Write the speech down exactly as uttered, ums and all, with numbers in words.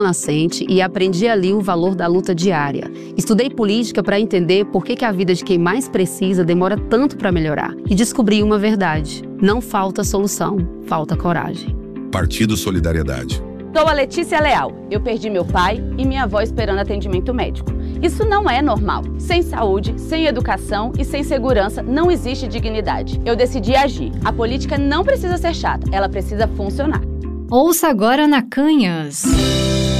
nascente e aprendi ali o valor da luta diária. Estudei política para entender por que que a vida de quem mais precisa demora tanto para melhorar. E descobri uma verdade: não falta solução, falta coragem. Partido Solidariedade. Sou a Letícia Leal. Eu perdi meu pai e minha avó esperando atendimento médico. Isso não é normal. Sem saúde, sem educação e sem segurança não existe dignidade. Eu decidi agir. A política não precisa ser chata, ela precisa funcionar. Ouça agora na Canhas.